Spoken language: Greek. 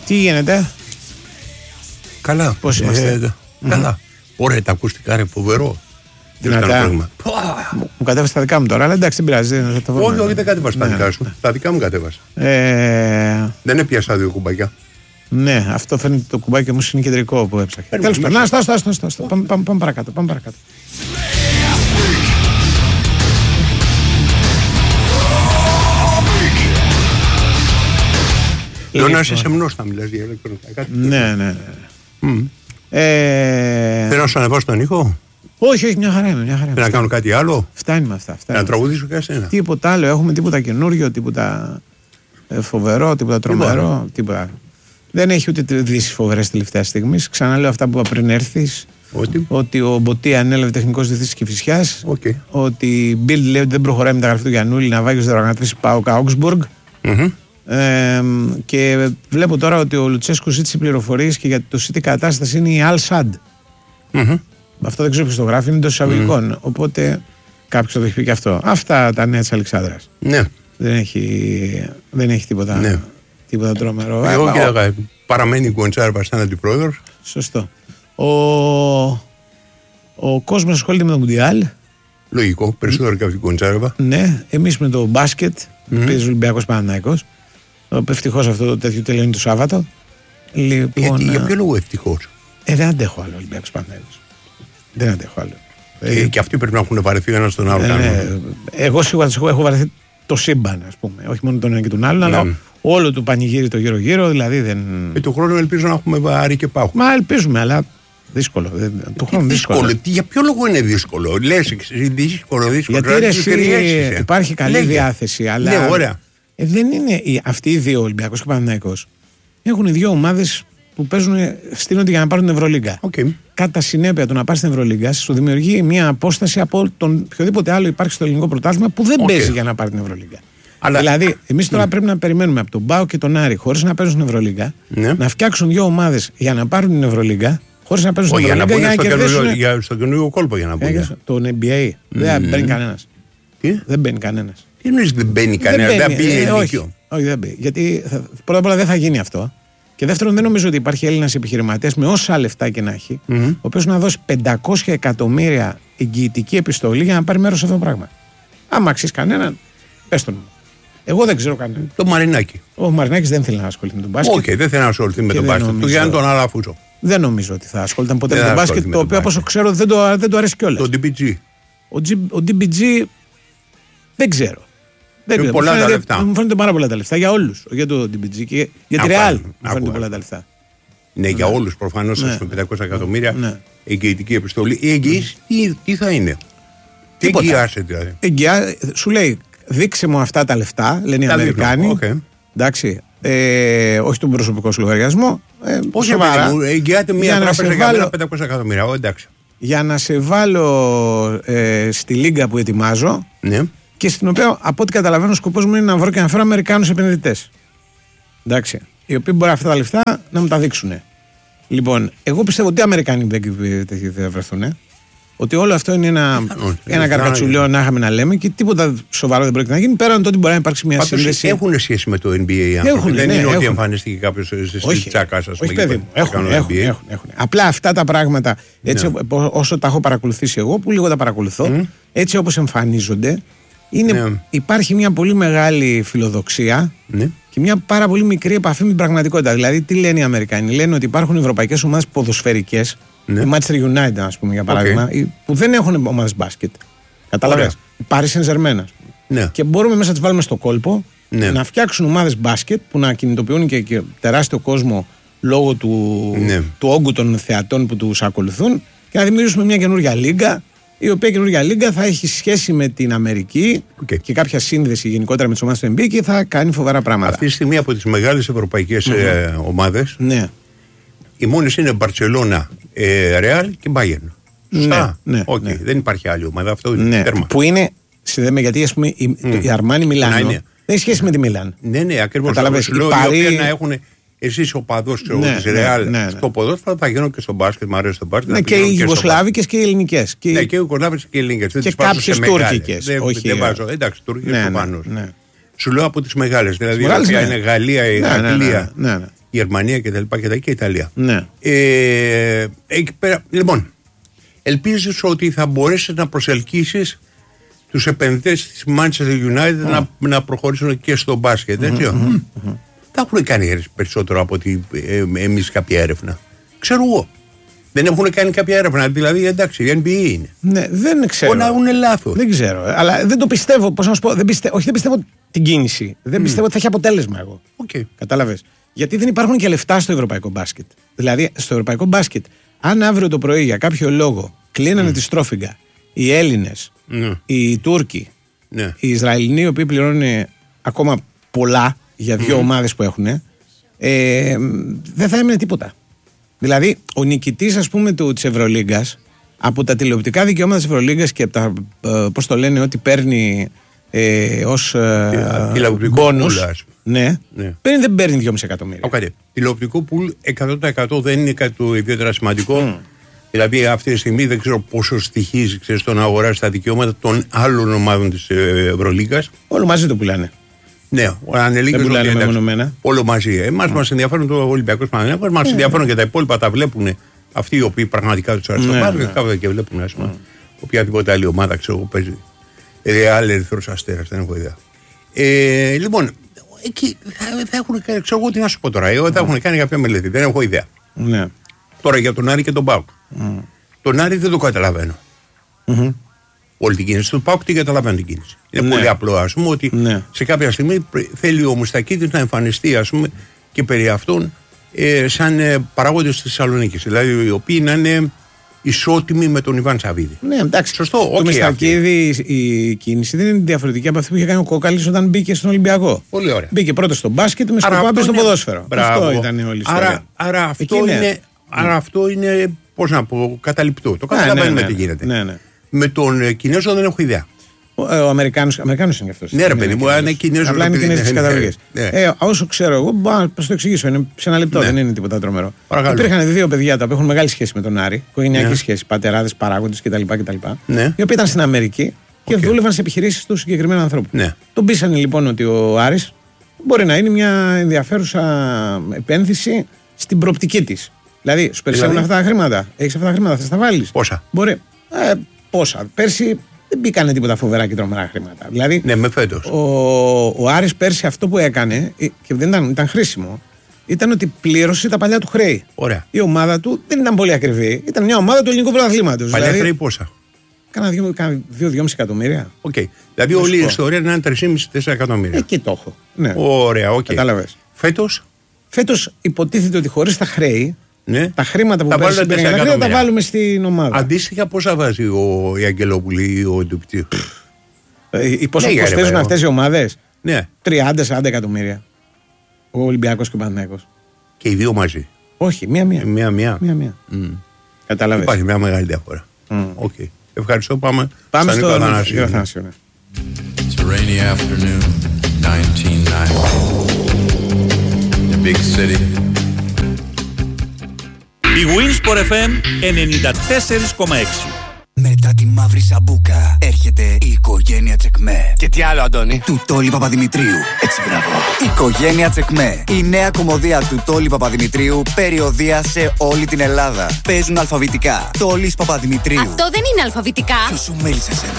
Τι γίνεται? Καλά. Πώς είμαστε? Καλά. Ωραία, τα ακουστικά, ρε, φοβερό. Δυνατά. Μου κατέβασε τα δικά μου τώρα, αλλά εντάξει, δεν πειράζει. Όχι, δεν κατέβασα τα δικά σου. Τα δικά μου κατέβασα. Δεν έπιασα 2 κουμπάκια. Ναι, αυτό φαίνεται το κουμπάκι μου είναι κεντρικό που έψαχε. Τέλος πάντων, στάσου. Πάμε παρακάτω. Λέω να είσαι σεμνός να μιλάς για ηλεκτρονικά. Ναι. Θέλω να σου ανεβάσω τον ήχο. Όχι, μια χαρά είναι. Θέλω να κάνω κάτι άλλο. Φτάνει με αυτά. Να τραγουδήσω και εσένα. Τίποτα άλλο, έχουμε τίποτα καινούριο, τίποτα φοβερό, τίποτα τρομερό, τίποτα. Δεν έχει ούτε ειδήσεις φοβερές τελευταία στιγμή. Ξαναλέω αυτά που είπα πριν έρθεις. Ότι ο Μποτία ανέλαβε τεχνικός διευθυντής της Κηφισιάς. Ότι η Bild λέει ότι δεν προχωράει με τα γραφή του Γιαννούλη να βάγει ως διοργανωτής ΠΑΟΚ Augsburg. Και βλέπω τώρα ότι ο Λουτσέσκου ζήτησε πληροφορίες και για το City κατάσταση είναι η Al Sadd. Αυτό δεν ξέρω ποιος το γράφει, είναι εντός εισαγωγικών. Οπότε κάποιος θα το έχει πει και αυτό. Αυτά τα νέα της Αλεξάνδρας. Ναι. Δεν έχει τίποτα. Ναι. Τίποτα τρομερό. Εγώ και παραμένει η Γκοντσάρβα σαν αντιπρόεδρος. Σωστό. Ο κόσμος ασχολείται με το Μουντιάλ. Λογικό, περισσότερο και από την Γκοντσάρβα. Ναι, εμείς με το μπάσκετ. Παίζει ο Ολυμπιακός Παναθηναϊκός. Ευτυχώς αυτό το τέτοιο τελειώνει το Σάββατο. Λοιπόν, για ποιο λόγο ευτυχώς? Δεν αντέχω άλλο Ολυμπιακός Παναθηναϊκός. Δεν αντέχω άλλο. Και αυτοί πρέπει να έχουν βαρεθεί ο ένας τον άλλο. Εγώ σίγουρα έχω βαρεθεί το σύμπαν, ας πούμε. Όχι μόνο τον ένα και τον άλλον, αλλά όλο το πανηγύρι το γύρω-γύρω. Δηλαδή δεν. Του χρόνου ελπίζω να έχουμε βάρη και πάχου. Μα ελπίζουμε, αλλά δύσκολο. Του χρόνου δύσκολο. Για ποιο λόγο είναι δύσκολο? Λες δύσκολο. Γιατί υπάρχει καλή διάθεση, αλλά. Ναι, ωραία. Δεν είναι αυτοί οι δύο, Ολυμπιακός και Παναθηναϊκός. Έχουν 2 ομάδες που στείνονται για να πάρουν την Ευρωλίγκα. Κατά συνέπεια, το να πάρει την Ευρωλίγκα σου δημιουργεί μια απόσταση από τον οποιοδήποτε άλλο υπάρχει στο ελληνικό πρωτάθλημα που δεν παίζει για να πάρει την Ευρωλίγκα. Δηλαδή, εμείς τώρα πρέπει να περιμένουμε από τον ΠΑΟΚ και τον Άρη, χωρίς να παίζουν στην Ευρωλίγκα, να φτιάξουν 2 ομάδες για να πάρουν την Ευρωλίγκα, χωρίς να παίζουν στην Ευρωλίγκα. Για να κερδίσουν. Στο καινούργιο κόλπο για να πούνε. Τον NBA. Δεν μπαίνει κανένας. Δεν μπαίνει κανένας. Τι εννοείς δεν μπαίνει κανένας? Δεν μπαίνει ενίκιο. Όχι, δεν μπαίνει. Γιατί πρώτα απ' όλα δεν θα γίνει αυτό. Και δεύτερον, δεν νομίζω ότι υπάρχει Έλληνας επιχειρηματίας με όσα λεφτά και να έχει, ο οποίος να δώσει 500 εκατομμύρια εγγυητική επιστολή για να πάρει μέρος σε αυτό το πράγμα. Άμα αξίζει κανέναν, πες τον. Εγώ δεν ξέρω κανέναν. Το Μαρινάκη. Ο Μαρινάκης δεν θέλει να ασχοληθεί με τον μπάσκετ. Όχι, δεν θέλει να ασχοληθεί με τον μπάσκετ. Του Γιάννη τον Αλαφούζο. Δεν νομίζω ότι θα ασχοληταν ποτέ με τον μπάσκετ, το οποίο από όσο ξέρω δεν του αρέσει κιόλας. Το DPG. Ο DPG δεν ξέρω. Είναι πολλά τα λεφτά. Μου φαίνονται πάρα πολλά τα λεφτά για όλους. Για το DPG και για τη Real μου φαίνονται πολλά τα λεφτά. Ναι, για όλους προφανώς με 500 εκατομμύρια εγγυητική επιστολή. Η εγγύηση τι θα είναι? Τι εγγυάσαι δηλαδή? Σου λέει, δείξε μου αυτά τα λεφτά, λένε οι Αμερικάνοι. Εντάξει. Όχι τον προσωπικό σου λογαριασμό. Όχι, εγγυάται μια τράπεζα για 500 εκατομμύρια. Εντάξει. Για να σε βάλω στη λίγκα που ετοιμάζω. Ναι. Και στην οποία, από ό,τι καταλαβαίνω, ο σκοπός μου είναι να βρω και να φέρω Αμερικάνους επενδυτές. Εντάξει. Οι οποίοι μπορεί αυτά τα λεφτά να μου τα δείξουν. Λοιπόν, εγώ πιστεύω ότι οι Αμερικάνοι δεν θα βρεθούν. Ότι όλο αυτό είναι ένα καρκατσουλιό να είχαμε να λέμε και τίποτα σοβαρό δεν πρόκειται να γίνει. Πέραν το ότι μπορεί να υπάρξει μια σύνδεση. Έχουν σχέση με το NBA. Δεν είναι ότι εμφανίστηκε κάποιος στη τσάκα σας. Όχι, παιδί μου. Έχουν. Απλά αυτά τα πράγματα, έτσι όσο τα έχω παρακολουθήσει εγώ, που λίγο τα παρακολουθώ, έτσι όπως εμφανίζονται. Υπάρχει μια πολύ μεγάλη φιλοδοξία και μια πάρα πολύ μικρή επαφή με την πραγματικότητα. Δηλαδή, τι λένε οι Αμερικάνοι? Λένε ότι υπάρχουν ευρωπαϊκές ομάδες ποδοσφαιρικές, η Manchester United, ας πούμε, για παράδειγμα, που δεν έχουν ομάδες μπάσκετ. Κατάλαβες? Η Paris Saint-Germain. Και μπορούμε μέσα να τις βάλουμε στο κόλπο να φτιάξουν ομάδες μπάσκετ που να κινητοποιούν και τεράστιο κόσμο λόγω του όγκου των θεατών που τους ακολουθούν και να δημιουργήσουμε μια καινούργια λίγκα. Η οποία καινούργια λίγκα θα έχει σχέση με την Αμερική και κάποια σύνδεση γενικότερα με τις ομάδες του NBA και θα κάνει φοβερά πράγματα. Αυτή τη στιγμή από τις μεγάλες ευρωπαϊκές ομάδες, οι μόνες είναι Μπαρτσελώνα, Ρεάλ και Μπάγερν. Σωστά. Όχι, δεν υπάρχει άλλη ομάδα. Αυτό είναι τέρμα. Που είναι, συνδέμε, γιατί ας πούμε η Αρμάνι Μιλάνο δεν έχει σχέση με τη Μιλάν. Ναι, ακριβώς. Οι οποίοι να έχουν. Εσείς ο παδός της Ρεάλ στο ποδόσφαιρο θα γίνω και στο μπάσκετ. Μου αρέσει το μπάσκετ. Ναι, και οι Ιουγκοσλάβικες και οι ελληνικές. Ναι, και οι Ιουγκοσλάβικες και οι ελληνικές. Και κάποιες τουρκικές. Δεν βάζω. Εντάξει, τουρκικές προφανώς. Σου λέω από τις μεγάλες. Δηλαδή η οποία είναι Γαλλία, η Αγγλία, Γερμανία κτλ. Και η Ιταλία. Ναι. Εκεί πέρα, λοιπόν, ελπίζεις ότι θα μπορέσεις να προσελκύσεις τους επενδυτές της Manchester United να προχωρήσουν και στο μπάσκετ, έτσι. Θα έχουν κάνει περισσότερο από ότι εμείς κάποια έρευνα. Ξέρω εγώ. Δεν έχουν κάνει κάποια έρευνα. Δηλαδή, εντάξει, η NBA είναι. Ναι, δεν ξέρω. Μπορεί να έχουν λάθος. Δεν ξέρω. Αλλά δεν το πιστεύω. Πώς να σου πω. Δεν πιστεύω την κίνηση. Δεν πιστεύω ότι θα έχει αποτέλεσμα εγώ. Κατάλαβες. Γιατί δεν υπάρχουν και λεφτά στο ευρωπαϊκό μπάσκετ. Δηλαδή, στο ευρωπαϊκό μπάσκετ, αν αύριο το πρωί για κάποιο λόγο κλείνανε τη στρόφιγγα οι Έλληνες, οι Τούρκοι, οι Ισραηλινοί, οι οποίοι πληρώνουν ακόμα πολλά για δύο ομάδες που έχουν, δεν θα έμεινε τίποτα. Δηλαδή, ο νικητής, ας πούμε, της Ευρωλίγκας, από τα τηλεοπτικά δικαιώματα της Ευρωλίγκας και από τα, πώς το λένε, ό,τι παίρνει ως μπόνους, δεν παίρνει 2,5 εκατομμύρια. Τηλεοπτικό πουλ 100% δεν είναι κάτι το ιδιαίτερα σημαντικό. Δηλαδή, αυτή τη στιγμή δεν ξέρω πόσο στοιχίζει στο να αγοράσει τα δικαιώματα των άλλων ομάδων της Ευρωλίγκας. Όλο μαζί το πουλάνε. Ναι, δεν πουλάνε μεμονωμένα. Όλο μαζί. Εμάς μας ενδιαφέρουν το Ολυμπιακός Παναθηναϊκός, μας ενδιαφέρουν και τα υπόλοιπα, τα βλέπουν αυτοί οι οποίοι πραγματικά τους αρέσουν. Κάθονται και βλέπουν, ας πούμε, οποιαδήποτε άλλη ομάδα, ξέρω εγώ, παίζει. Ρεάλ, Ερυθρός Αστέρας, δεν έχω ιδέα. Λοιπόν, εκεί θα έχουν κάνει, ξέρω εγώ τι να σου πω τώρα, θα έχουν κάνει κάποια μελέτη, δεν έχω ιδέα. Ναι. Τώρα για τον Άρη και τον ΠΑΟΚ. Τον Άρη δεν το καταλαβαίνω. Όλη την κίνηση του ΠΑΟΚ την καταλαβαίνω την κίνηση. Είναι πολύ απλό, ας πούμε, ότι σε κάποια στιγμή θέλει ο Μουστακίδης να εμφανιστεί, ας πούμε, και περί αυτών σαν παράγοντες της Θεσσαλονίκης. Δηλαδή, οι οποίοι να είναι ισότιμοι με τον Ιβάν Σαββίδη. Ναι, εντάξει. Σωστό. Το Μουστακίδη η κίνηση δεν είναι διαφορετική από αυτή που είχε κάνει ο Κόκαλης όταν μπήκε στον Ολυμπιακό. Πολύ ωραία. Μπήκε πρώτα στο μπάσκετ με σκοπό να μπει στο ποδόσφαιρο. Αυτό ήταν όλη η ιστορία. Άρα αυτό είναι, πώς να πω, καταληπτό. Το καταλαβαίνουμε τι γίνεται. Με τον Κινέζο δεν έχω ιδέα. Ο Αμερικάνος είναι γι' αυτό. Ναι, ρε παιδί μου, αν είναι Κινέζο. Απλά είναι Κινέζικες καταγωγές. Όσο ξέρω εγώ, μπορώ να το εξηγήσω. Είναι σε ένα λεπτό, δεν είναι τίποτα τρομερό. Υπήρχαν δύο παιδιά τα οποία έχουν μεγάλη σχέση με τον Άρη, οικογενειακή σχέση, πατεράδες, παράγοντες κτλ. Οι οποίοι ήταν στην Αμερική και δούλευαν σε επιχειρήσεις του συγκεκριμένου ανθρώπου. Τον πείσανε λοιπόν ότι ο Άρης μπορεί να είναι μια ενδιαφέρουσα επένδυση στην προοπτική της. Δηλαδή, σου περισσεύουν αυτά τα χρήματα. Έχεις αυτά τα χρήματα, θα τα βάλεις. Πόσα? Μπορεί. Πόσα. Πέρσι δεν μπήκανε τίποτα φοβερά και τρομερά χρήματα. Δηλαδή, ναι, με φέτος. Ο Άρης πέρσι αυτό που έκανε, και δεν ήταν χρήσιμο, ήταν ότι πλήρωσε τα παλιά του χρέη. Ωραία. Η ομάδα του δεν ήταν πολύ ακριβή. Ήταν μια ομάδα του ελληνικού πρωταθλήματος. Παλιά χρέη πόσα? Κάνα 2-2,5 εκατομμύρια. Δηλαδή όλη η ιστορία είναι 3,5-4 εκατομμύρια. Εκεί το έχω. Ναι. Ωραία, κατάλαβες. Φέτος υποτίθεται ότι χωρίς τα χρέη. Ναι. Τα χρήματα που παίρνει θα τα βάλουμε στην ομάδα. Αντίστοιχα, πόσα βάζει η Αγγελόπουλη ή ο Ντουπτή? Πόσο κοστίζουν αυτές οι ομάδες? Ναι. 30-40 εκατομμύρια. Ο Ολυμπιακός και ο Παναθηναϊκός. Και οι δύο μαζί? Όχι, μία-μία. Κατάλαβες. Υπάρχει μια μεγάλη διαφορά. Ευχαριστώ. Πάμε στο Αθανάσιο. It's a rainy afternoon, 1990. The big city. Η Winsport FM 94,6. Μετά τη μαύρη σαμπούκα έρχεται η οικογένεια Τσεκμέ. Και τι άλλο, Αντώνη? Του Τόλι Παπαδημητρίου. Έτσι, μπράβο. Οικογένεια Τσεκμέ. Η νέα κομμωδία του Τόλι Παπαδημητρίου, περιοδεία σε όλη την Ελλάδα. Παίζουν αλφαβητικά. Τόλις Παπαδημητρίου. Αυτό δεν είναι αλφαβητικά. Ποιος σου μίλησε εσένα?